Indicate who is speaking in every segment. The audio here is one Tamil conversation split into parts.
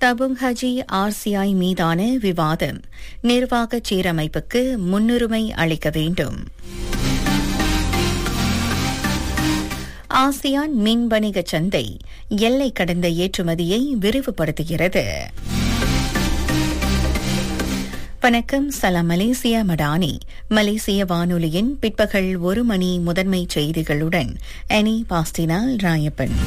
Speaker 1: தபுங் ஹஜி ஆர்சிஐ மீதான விவாதம், நிர்வாக சீரமைப்புக்கு முன்னுரிமை அளிக்க வேண்டும். ஆசியான் மின் வணிக சந்தை எல்லை கடந்த ஏற்றுமதியை விரிவுபடுத்துகிறது. வணக்கம். சலாம் மலேசியா மடானி. மலேசிய வானொலியின் பிற்பகல் 1 மணி முதன்மை செய்திகளுடன் அனி பாஸ்டினால் ராயப்பன்.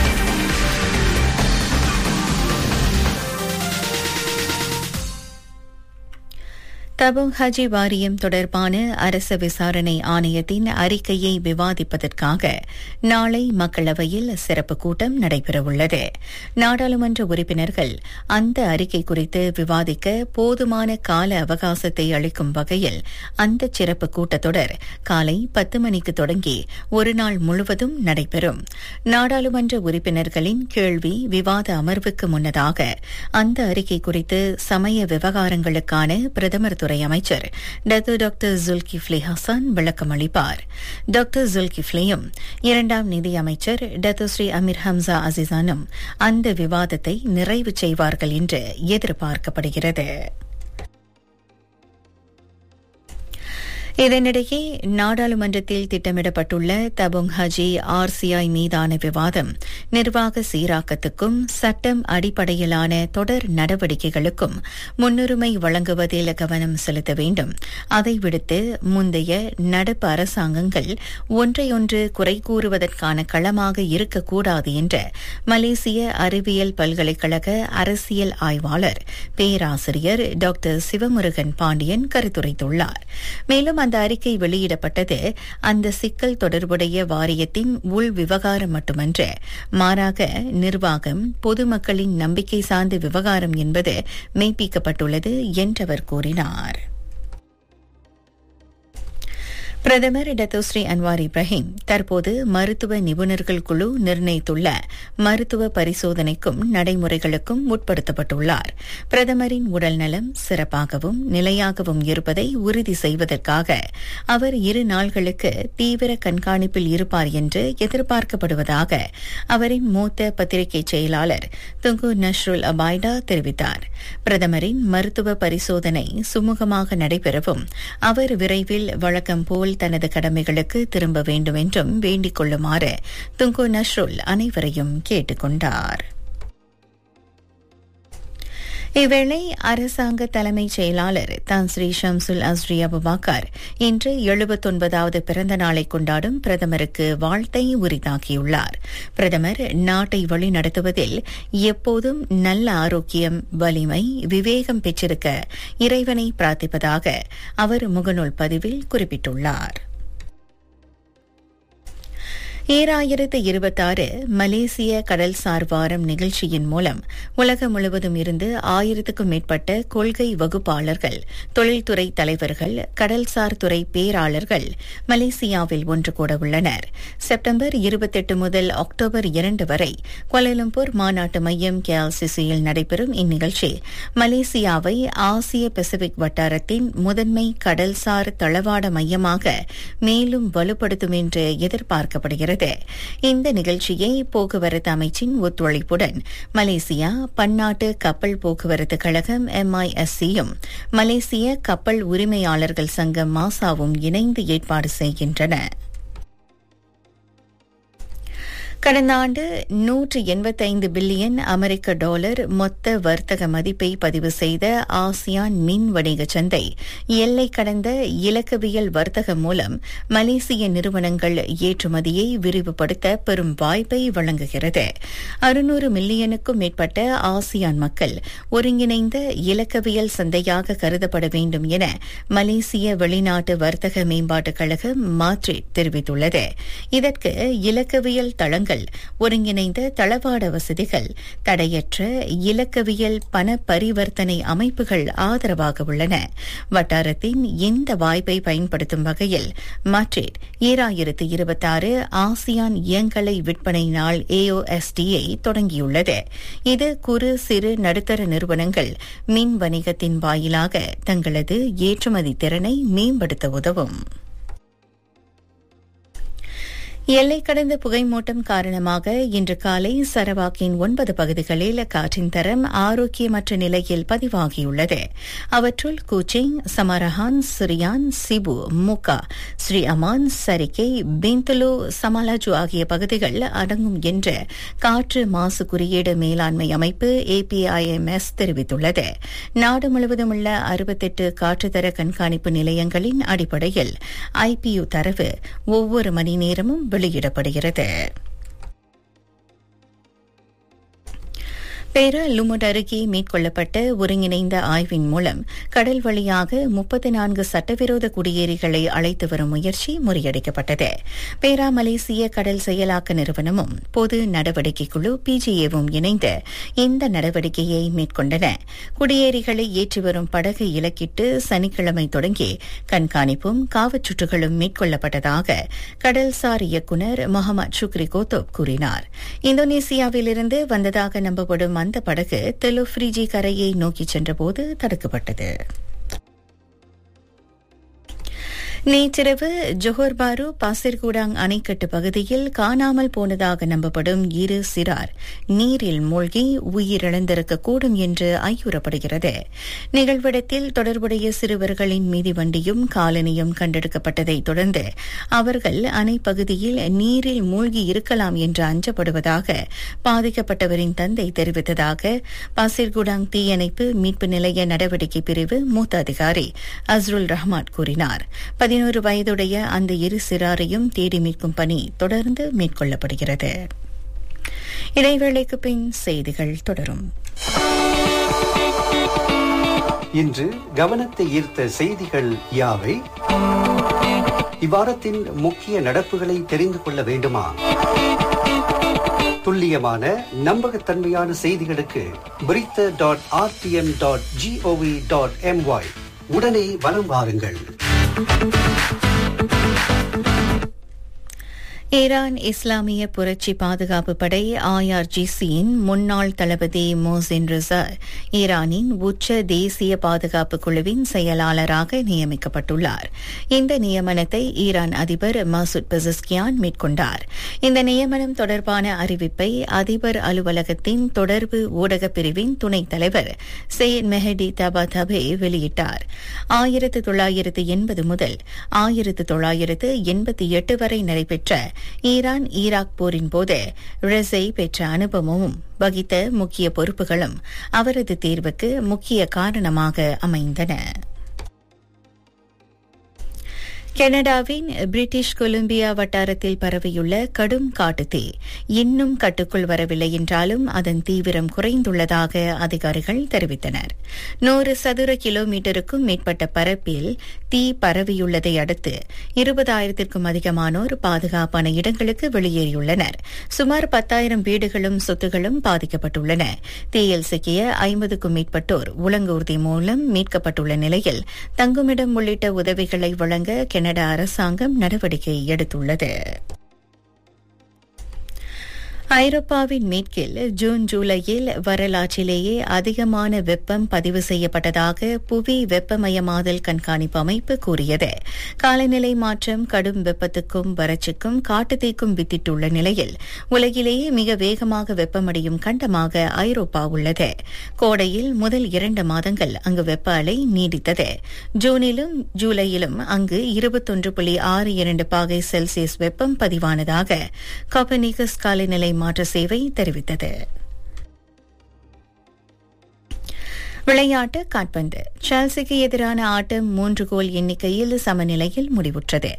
Speaker 1: தபுங் ஹஜி வாரியம் தொடர்பான அரசு விசாரணை ஆணையத்தின் அறிக்கையை விவாதிப்பதற்காக நாளை மக்களவையில் சிறப்பு கூட்டம் நடைபெறவுள்ளது. நாடாளுமன்ற உறுப்பினர்கள் அந்த அறிக்கை குறித்து விவாதிக்க போதுமான கால அவகாசத்தை அளிக்கும் வகையில் அந்த சிறப்பு கூட்டத்தொடர் காலை 10 மணிக்கு தொடங்கி ஒரு நாள் முழுவதும் நடைபெறும். நாடாளுமன்ற உறுப்பினர்களின் கேள்வி விவாத அமர்வுக்கு முன்னதாக அந்த அறிக்கை குறித்து சமய விவகாரங்களுக்கான பிரதமர் துறை அமைச்சர் டாக்டர் ஜுல்கிஃப்லி ஹசன் விளக்கம் அளிப்பார். டாக்டர் ஜுல்கிஃப்லியும் இரண்டாம் நிதி அமைச்சர் டாக்டர் ஸ்ரீ அமீர் ஹம்சா அசிசானும் அந்த விவாதத்தை நிறைவு செய்வார்கள் என்று எதிர்பார்க்கப்படுகிறது. இதனிடையே நாடாளுமன்றத்தில் திட்டமிடப்பட்டுள்ள தபுங் ஹஜி ஆர்சிஐ மீதான விவாதம் நிர்வாக சீராக்கத்துக்கும் சட்டம் அடிப்படையிலான தொடர் நடவடிக்கைகளுக்கும் முன்னுரிமை வழங்குவதில் கவனம் செலுத்த வேண்டும். அதை விடுத்து முந்தைய நடப்பு அரசாங்கங்கள் ஒன்றையொன்று குறை கூறுவதற்கான களமாக இருக்கக்கூடாது என்று மலேசிய அறிவியல் பல்கலைக்கழக அரசியல் ஆய்வாளர் பேராசிரியர் டாக்டர் சிவமுருகன் பாண்டியன் கருத்துரைத்துள்ளார். மேலும் அந்த அறிக்கை வெளியிடப்பட்டது அந்த சிக்கல் தொடர்புடைய வாரியத்தின் உள் விவகாரம் மட்டுமன்று, மாறாக நிர்வாகம், பொதுமக்களின் நம்பிக்கை சார்ந்த விவகாரம் என்பது மெய்ப்பிக்கப்பட்டுள்ளது என்றவர் கூறினார். பிரதமர் டாக்டர் ஸ்ரீ அன்வார் இப்ராஹிம் தற்போது மருத்துவ நிபுணர்கள் குழு நிர்ணயித்துள்ள மருத்துவ பரிசோதனைக்கும் நடைமுறைகளுக்கும் உட்படுத்தப்பட்டுள்ளார். பிரதமரின் உடல்நலம் சிறப்பாகவும் நிலையாகவும் இருப்பதை உறுதி செய்வதற்காக அவர் 2 நாள்களுக்கு தீவிர கண்காணிப்பில் இருப்பார் என்று எதிர்பார்க்கப்படுவதாக அவரின் மூத்த பத்திரிகை செயலாளர் துங்கு நஷ்ருல் அபாய்டா தெரிவித்தார். பிரதமரின் மருத்துவ பரிசோதனை சுமூகமாக நடைபெறவும் அவர் விரைவில் வழக்கம் போல் தனது கடமைகளுக்கு திரும்ப வேண்டும் என்றும் வேண்டிக் கொள்ளுமாறு துங்கு நஷ்ருல் அனைவரையும் கேட்டுக் கொண்டார். இவ்வேளை அரசாங்க தலைமைச் செயலாளர் தான் ஸ்ரீ ஷம்சுல் அஸ்ரி அபுபக்கர் இன்று 79வது பிறந்த நாளை கொண்டாடும் பிரதமருக்கு வாழ்த்தை உரித்தாக்கியுள்ளார். பிரதமர் நாட்டை வழிநடத்துவதில் எப்போதும் நல்ல ஆரோக்கியம், வலிமை, விவேகம் பெற்றிருக்க இறைவனை பிரார்த்திப்பதாக அவர் முகநூல் பதிவில் குறிப்பிட்டுள்ளார். 2026 மலேசிய கடல்சார் வாரம் நிகழ்ச்சியின் மூலம் உலகம் முழுவதும் இருந்து 1000க்கும் மேற்பட்ட கொள்கை வகுப்பாளர்கள், தொழில்துறை தலைவர்கள், கடல்சார் துறை பேராளர்கள் மலேசியாவில் ஒன்று கூட உள்ளனர். செப்டம்பர் 28 முதல் அக்டோபர் 2 வரை கோலாலம்பூர் மாநாட்டு மையம் KLCCயில் நடைபெறும் இந்நிகழ்ச்சி மலேசியாவை ஆசிய பசிபிக் வட்டாரத்தின் முதன்மை கடல்சார் தளவாட மையமாக மேலும் வலுப்படுத்தும் என்று எதிர்பார்க்கப்படுகிறது. இந்த நிகழ்ச்சியை போக்குவரத்து அமைச்சின் ஒத்துழைப்புடன் மலேசியா பன்னாட்டு கப்பல் போக்குவரத்து கழகம் MISCயும் மலேசிய கப்பல் உரிமையாளர்கள் சங்கம் மாசாவும் இணைந்து ஏற்பாடு செய்கின்றன. கடந்த ஆண்டு $185 பில்லியன் அமெரிக்க டாலர் மொத்த வர்த்தக மதிப்பை பதிவு செய்த ஆசியான் மின் வணிக சந்தை எல்லை கடந்த இலக்கவியல் வர்த்தகம் மூலம் மலேசிய நிறுவனங்கள் ஏற்றுமதியை விரிவுபடுத்த பெரும் வாய்ப்பை வழங்குகிறது. 600 மில்லியனுக்கும் மேற்பட்ட ஆசியான் மக்கள் ஒருங்கிணைந்த இலக்கவியல் சந்தையாக கருதப்பட வேண்டும் என மலேசிய வெளிநாட்டு வர்த்தக மேம்பாட்டுக் கழகம் மாட்ரிட் தெரிவித்துள்ளது. இதற்கு இலக்கவியல் தளங்கள், ஒருங்கிணைந்த தளவாட வசதிகள், தடையற்ற இலக்கவியல் பண பரிவர்த்தனை அமைப்புகள் ஆதரவாக உள்ளன. வட்டாரத்தின் இந்த வாய்ப்பை பயன்படுத்தும் வகையில் மாட்ரிட் 2026 ஆசியான் இயங்கலை விற்பனை நாள் AOSTயை தொடங்கியுள்ளது. இது குறு சிறு நடுத்தர நிறுவனங்கள் மின் வணிகத்தின் வாயிலாக தங்களது ஏற்றுமதி திறனை மேம்படுத்த உதவும். எல்லை கடந்த புகைமூட்டம் காரணமாக இன்று காலை சரவாக்கின் 9 பகுதிகளில் காற்றின் தரம் ஆரோக்கியமற்ற நிலையில் பதிவாகியுள்ளது. அவற்றுள் கூச்சிங், சமரஹான், சிரியான், சிபு, முகா, ஸ்ரீ அமான், சரிகை, பிந்துலு, சமாலாஜு ஆகிய பகுதிகள் அடங்கும் என்று காற்று மாசு குறியீடு மேலாண்மை அமைப்பு APIMS தெரிவித்துள்ளது. நாடு முழுவதும் உள்ள 68 காற்றுத்தர கண்காணிப்பு நிலையங்களின் அடிப்படையில் IPU தரவு ஒவ்வொரு மணி நேரமும் வெளியிடப்படுகிறது. பேரா லுமுட் அருகே மேற்கொள்ளப்பட்ட ஒருங்கிணைந்த ஆய்வின் மூலம் கடல் வழியாக 34 சட்டவிரோத குடியேறிகளை அழைத்து வரும் முயற்சி முறியடிக்கப்பட்டது. பேரா மலேசிய கடல் செயலாக்க நிறுவனமும் பொது நடவடிக்கை குழு PGAவும் இணைந்து இந்த நடவடிக்கையை மேற்கொண்டன. குடியேறிகளை ஏற்றி வரும் படகு இலக்கிட்டு சனிக்கிழமை தொடங்கி கண்காணிப்பும் காவச்சுற்றுகளும் மேற்கொள்ளப்பட்டதாக கடல்சார் இயக்குநர் முகமது ஷுக்ரி கோத்தோப் கூறினார். இந்தோனேசியாவிலிருந்து வந்ததாக நம்பப்படும் அந்த படகு தெலுஃப்ரிஜி கரையை நோக்கிச் சென்றபோது தடுக்கப்பட்டது. நேற்றிரவு ஜொஹர் பாரு பாசிர்கூடாங் அணைக்கட்டு பகுதியில் காணாமல் போனதாக நம்பப்படும் 2 சிறார் நீரில் மூழ்கி உயிரிழந்திருக்கக்கூடும் என்று ஐயுறப்படுகிறது. நிகழ்விடத்தில் தொடர்புடைய சிறுவர்களின் மிதிவண்டியும் காலணியும் கண்டெடுக்கப்பட்டதைத் தொடர்ந்து அவர்கள் அணைப்பகுதியில் நீரில் மூழ்கி இருக்கலாம் என்று அஞ்சப்படுவதாக பாதிக்கப்பட்டவரின் தந்தை தெரிவித்ததாக பாசிர்கூடாங் தீயணைப்பு மீட்பு நிலைய நடவடிக்கை பிரிவு மூத்த அதிகாரி அஸ்ருல் ரஹ்மான் கூறினார். 11 வயதுடைய அந்த 2 சிறாரையும் தேடி மீட்கும் பணி தொடர்ந்து மேற்கொள்ளப்படுகிறது. இடைவேளைக்கு பின் செய்திகள் தொடரும்.
Speaker 2: இன்று கவனத்தை ஈர்த்த செய்திகள் யாவை? இவ்வாரத்தின் முக்கிய நடப்புகளை தெரிந்து கொள்ள வேண்டுமா? துல்லியமான நம்பகத்தன்மையான செய்திகளுக்கு britta.rtm.gov.my உடனே வலம் வாருங்கள்.
Speaker 1: ஈரான் இஸ்லாமிய புரட்சி பாதுகாப்பு படை IRGCயின் முன்னாள் தளபதி மோசின் ரிசா ஈரானின் உச்ச தேசிய பாதுகாப்பு குழுவின் செயலாளராக நியமிக்கப்பட்டுள்ளார். இந்த நியமனத்தை ஈரான் அதிபர் மசூத் பெசஸ்கியான் மேற்கொண்டார். இந்த நியமனம் தொடர்பான அறிவிப்பை அதிபர் அலுவலகத்தின் தொடர்பு ஊடகப் பிரிவின் துணைத் தலைவர் சையத் மெஹடி தபாதபே வெளியிட்டார். 1980 முதல் 1988 வரை நடைபெற்ற ஈரான் ஈராக் போரின் போது ரெசை பெற்ற அனுபவமும் வகித்த முக்கிய பொறுப்புகளும் அவரது தேர்வுக்கு முக்கிய காரணமாக அமைந்தன. கனடாவின் பிரிட்டிஷ் கொலம்பியா வட்டாரத்தில் பரவியுள்ள கடும் காட்டுத்தீ இன்னும் கட்டுக்குள் வரவில்லை என்றாலும் அதன் தீவிரம் குறைந்துள்ளதாக அதிகாரிகள் தெரிவித்தனர். 100 சதுர கிலோமீட்டருக்கும் மேற்பட்ட பரப்பில் தீ பரவியுள்ளதை அடுத்து 20,000க்கும் அதிகமானோர் பாதுகாப்பான இடங்களுக்கு வெளியேறியுள்ளனர். சுமார் 10,000 வீடுகளும் சொத்துகளும் பாதிக்கப்பட்டுள்ளன. தீயில் சிக்கிய 50க்கும் மேற்பட்டோர் உலங்கூர்தி மூலம் மீட்கப்பட்டுள்ள நிலையில் தங்குமிடம் உள்ளிட்ட உதவிகளை வழங்க கனடா அரசாங்கம் நடவடிக்கை எடுத்துள்ளது. ஐரோப்பாவின் மேற்கில் ஜூன் ஜூலையில் வரலாற்றிலேயே அதிகமான வெப்பம் பதிவு செய்யப்பட்டதாக புவி வெப்பமயமாதல் கண்காணிப்பு அமைப்பு கூறியது. காலநிலை மாற்றம் கடும் வெப்பத்துக்கும் வறட்சிக்கும் காட்டுத்தீக்கும் வித்திட்டுள்ள நிலையில் உலகிலேயே மிக வேகமாக வெப்பமடையும் கண்டமாக ஐரோப்பா உள்ளது. கோடையில் முதல் 2 மாதங்கள் அங்கு வெப்ப அலை நீடித்தது. ஜூனிலும் ஜூலையிலும் அங்கு 21.62 பாகை செல்சியஸ் வெப்பம் பதிவானதாக கோபர்னிகஸ் காலநிலை மாற்ற சேவை தெரிவித்தது. விளையாட்டு கால்பந்து. செல்சிக்கு எதிரான ஆட்டம் 3 கோல் எண்ணிக்கையில் சமநிலையில் முடிவுற்றது.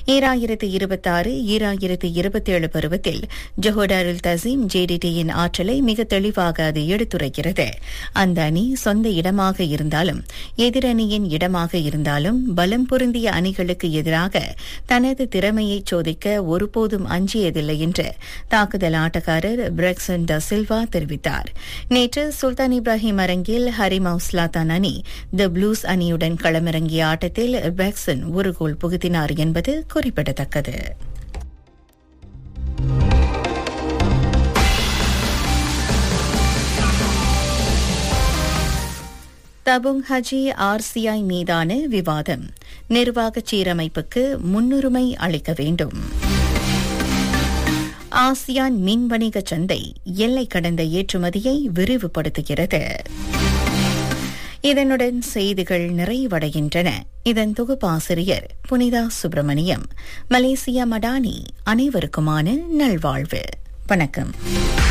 Speaker 1: 2026-2027 பருவத்தில் ஜொஹோடாருல் தசீம் JDTயின் ஆற்றலை மிக தெளிவாக அது எடுத்துரைக்கிறது. அந்த அணி சொந்த இடமாக இருந்தாலும் எதிரணியின் இடமாக இருந்தாலும் பலம் பொருந்திய அணிகளுக்கு எதிராக தனது திறமையை சோதிக்க ஒருபோதும் அஞ்சியதில்லை என்று தாக்குதல் ஆட்டக்காரர் பிரெக்சன் ட சில்வா தெரிவித்தார். நேற்று சுல்தான் இப்ராஹிம் அரங்கில் ஹரிமவுஸ் ஸ்லாத்தான் அணி தி ப்ளூஸ் அணியுடன் களமிறங்கிய ஆட்டத்தில் பெக்சன் 1 கோல் புகுத்தினார் என்பது குறிப்பிடத்தக்கது. தபுங் ஹஜி RCI மீதான விவாதம். நிர்வாக சீரமைப்புக்கு முன்னுரிமை அளிக்க வேண்டும். ஆசியான் மின் வணிக சந்தை எல்லை கடந்த ஏற்றுமதியை விரிவுபடுத்துகிறது. இதனுடன் செய்திகள் நிறைவடைகின்றன. இதன் தொகுப்பாசிரியர் புனிதா சுப்பிரமணியம். மலேசியா மடானி. அனைவருக்குமான நல்வாழ்வு. வணக்கம்.